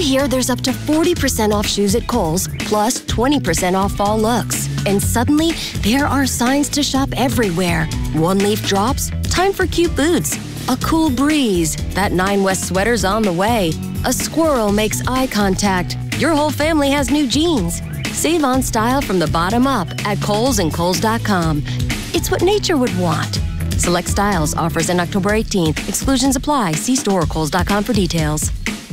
hear there's up to 40% off shoes at Kohl's, plus 20% off fall looks. And suddenly, there are signs to shop everywhere. One-leaf drops, time for cute boots. A cool breeze, that 9 West sweater's on the way. A squirrel makes eye contact. Your whole family has new jeans. Save on style from the bottom up at Kohl's and Kohl's.com. It's what nature would want. Select styles, offers end October 18th. Exclusions apply. See store or Kohl's.com for details.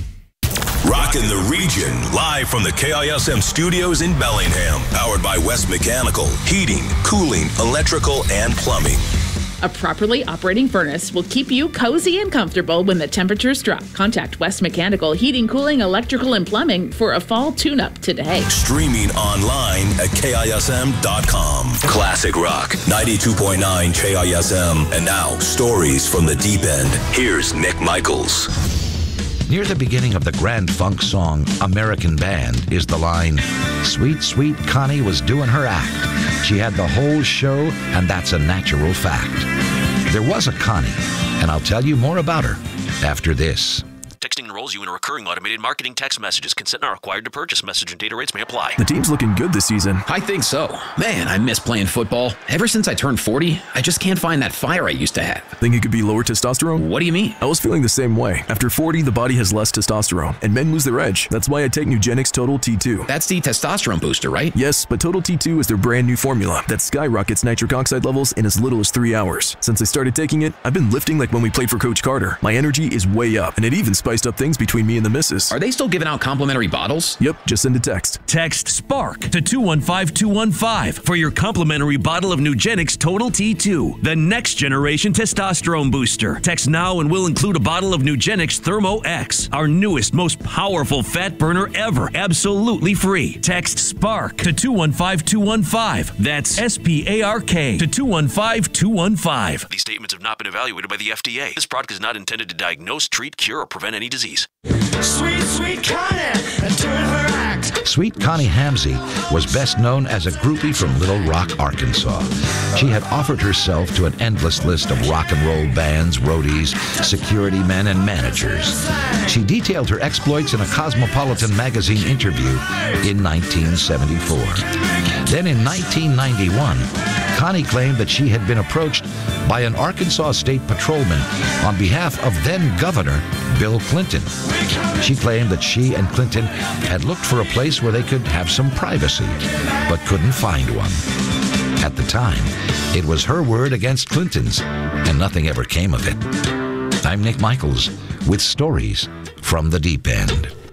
Rockin' the region, live from the KISM studios in Bellingham. Powered by West Mechanical. Heating, cooling, electrical, and plumbing. A properly operating furnace will keep you cozy and comfortable when the temperatures drop. Contact West Mechanical Heating, Cooling, Electrical, and Plumbing for a fall tune-up today. Streaming online at KISM.com. Classic Rock, 92.9 KISM. And now, stories from the deep end. Here's Nick Michaels. Near the beginning of the Grand Funk song, American Band, is the line, "Sweet, sweet Connie was doing her act. She had the whole show, and that's a natural fact." There was a Connie, and I'll tell you more about her after this. Texting enrolls you in a recurring automated marketing text messages. Consent not required to purchase. Message and data rates may apply. The team's looking good this season. I think so. Man, I miss playing football. Ever since I turned 40, I just can't find that fire I used to have. Think it could be lower testosterone? What do you mean? I was feeling the same way. After 40, the body has less testosterone, and men lose their edge. That's why I take Nugenix Total T2. That's the testosterone booster, right? Yes, but Total T2 is their brand new formula that skyrockets nitric oxide levels in as little as 3 hours. Since I started taking it, I've been lifting like when we played for Coach Carter. My energy is way up, and it even spiced up things between me and the missus. Are they still giving out complimentary bottles? Yep, just send a text. Text SPARK to 215-215 for your complimentary bottle of Nugenix Total T2, the next generation testosterone booster. Text now and we'll include a bottle of Nugenix Thermo X, our newest, most powerful fat burner ever, absolutely free. Text SPARK to 215-215. That's SPARK to 215-215. These statements have not been evaluated by the FDA. This product is not intended to diagnose, treat, cure, or prevent any disease. Sweet, sweet Connie, doing her act. Sweet Connie Hamzy was best known as a groupie from Little Rock, Arkansas. She had offered herself to an endless list of rock and roll bands, roadies, security men, and managers. She detailed her exploits in a Cosmopolitan magazine interview in 1974. Then in 1991, Connie claimed that she had been approached by an Arkansas State Patrolman on behalf of then-Governor Bill Clinton. She claimed that she and Clinton had looked for a place where they could have some privacy, but couldn't find one. At the time, it was her word against Clinton's, and nothing ever came of it. I'm Nick Michaels with stories from the deep end.